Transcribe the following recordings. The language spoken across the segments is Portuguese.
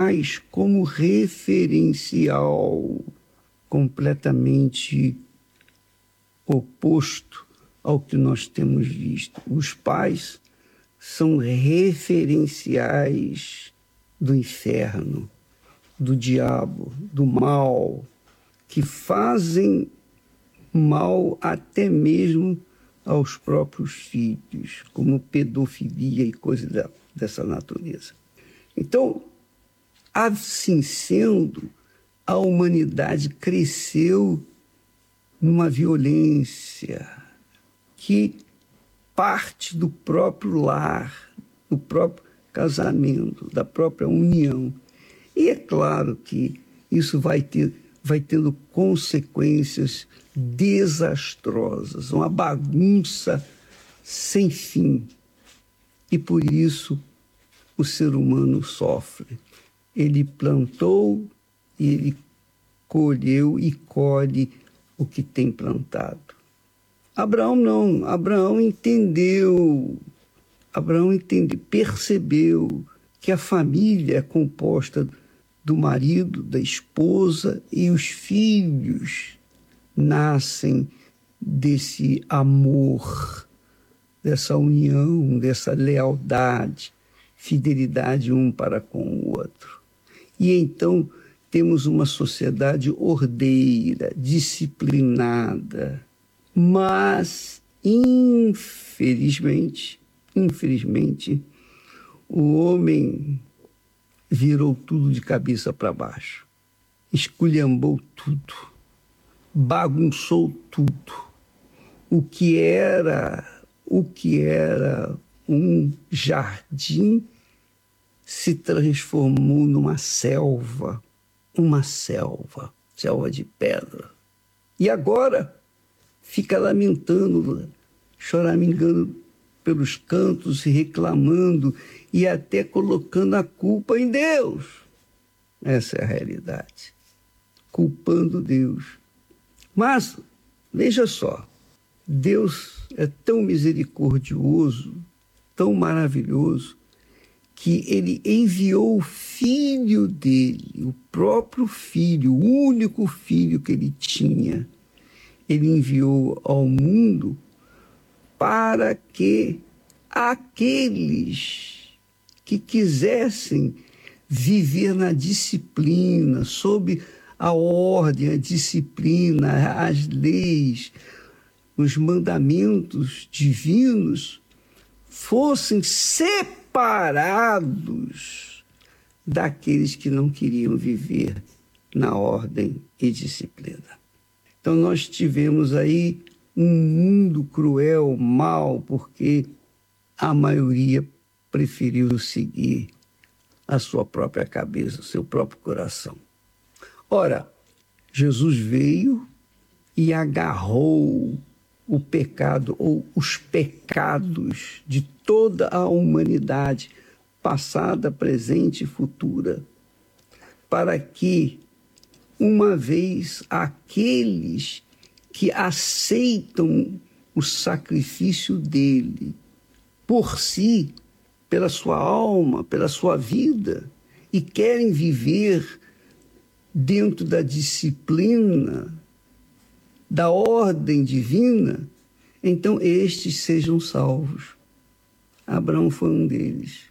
mais como referencial, completamente oposto ao que nós temos visto. Os pais são referenciais do inferno, do diabo, do mal, que fazem mal até mesmo aos próprios filhos, como pedofilia e coisas dessa natureza. Então, assim sendo, a humanidade cresceu numa violência que parte do próprio lar, do próprio casamento, da própria união. E é claro que isso vai tendo consequências desastrosas, uma bagunça sem fim. E por isso o ser humano sofre. Ele plantou e ele colheu e colhe o que tem plantado. Abraão não. Abraão entendeu, percebeu que a família é composta do marido, da esposa, e os filhos nascem desse amor, dessa união, dessa lealdade, fidelidade um para com o outro. E então temos uma sociedade ordeira, disciplinada, mas infelizmente, o homem virou tudo de cabeça para baixo, esculhambou tudo, bagunçou tudo. O que era um jardim se transformou numa selva de pedra. E agora fica lamentando, choramingando pelos cantos, reclamando e até colocando a culpa em Deus. Essa é a realidade. Culpando Deus. Mas, veja só, Deus é tão misericordioso, tão maravilhoso, que ele enviou o filho dele, o próprio filho, o único filho que ele tinha. Ele enviou ao mundo para que aqueles que quisessem viver na disciplina, sob a ordem, a disciplina, as leis, os mandamentos divinos, fossem separados daqueles que não queriam viver na ordem e disciplina. Então nós tivemos aí um mundo cruel, mau, porque a maioria preferiu seguir a sua própria cabeça, o seu próprio coração. Ora, Jesus veio e agarrou o pecado ou os pecados de toda a humanidade, passada, presente e futura, para que, uma vez aqueles que aceitam o sacrifício dele por si, pela sua alma, pela sua vida, e querem viver dentro da disciplina, da ordem divina, então estes sejam salvos. Abraão foi um deles.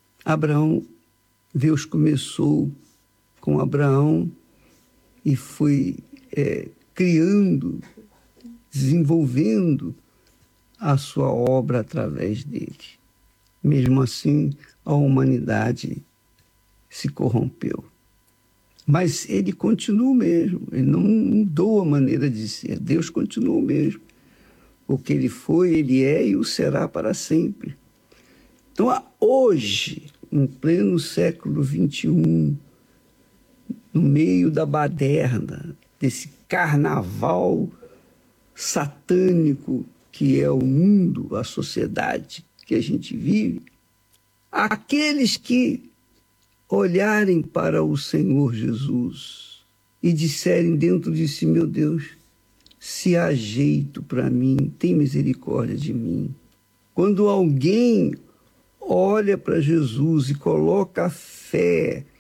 Deus começou com Abraão e foi criando, desenvolvendo a sua obra através dele. Mesmo assim, a humanidade se corrompeu. Mas ele continua o mesmo, ele não mudou a maneira de ser. Deus continua o mesmo. O que ele foi, ele é e o será para sempre. Então, hoje, em pleno século XXI, no meio da baderna, desse carnaval satânico que é o mundo, a sociedade que a gente vive, aqueles que olharem para o Senhor Jesus e disserem dentro de si: meu Deus, se há jeito para mim, tem misericórdia de mim. Quando alguém olha para Jesus e coloca a fé